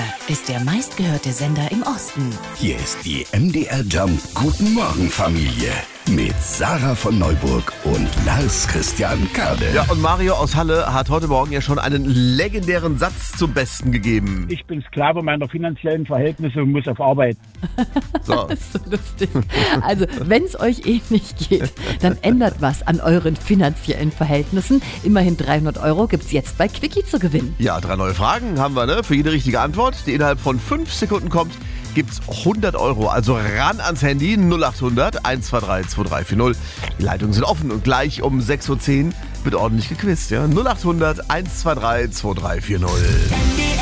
ist der meistgehörte Sender im Osten. Hier ist die MDR Jump Guten Morgen Familie mit Sarah von Neuburg und Lars Christian Kade. Ja, und Mario aus Halle hat heute Morgen ja schon einen legendären Satz zum Besten gegeben. Ich bin Sklave meiner finanziellen Verhältnisse und muss auf Arbeit. So. Das ist so lustig. Also, wenn es euch ähnlich geht, dann ändert was an euren finanziellen Verhältnissen. Immerhin 300 € gibt es jetzt bei Quickie zu gewinnen. Ja, 3 neue Fragen haben wir, ne? Für jede richtige Antwort, die innerhalb von 5 Sekunden kommt, gibt's 100 €. Also ran ans Handy 0800 123 2340. Die Leitungen sind offen und gleich um 6:10 Uhr wird ordentlich gequizt. Ja? 0800 123 2340.